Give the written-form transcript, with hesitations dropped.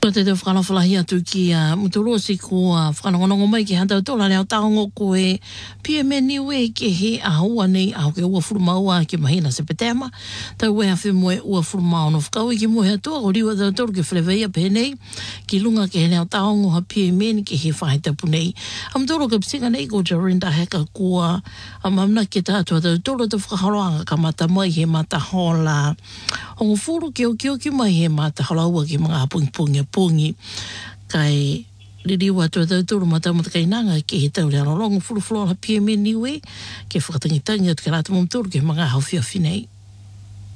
Ko te whakanawhalahi atu ki Mutulua si kua whakanongonongo mai ki hantau tola leo taongo koe pia me niwe ke he ahua nei aho ke ua furumaua ke mahina se petema tau wea whi moe ua furumao no whakau ki moe atua o riwa tau tolu ke wheleweia penei ki lunga ke he leo taongo ha pia me ni ke he whaitapu nei amtoro ke psinga nei ko Jarinda heka kua mamna ke tātua tau tolu te whakaharoanga ka mata mai he mata hola o furu ke o ki mai he mata halaua ki mga pungi kai liriwa tō tau matamata kai nanga ke he tau rea longo furu flora pia me niwe ke whakatangitangi atu ke rata mumturu ke mga hawhia whinei.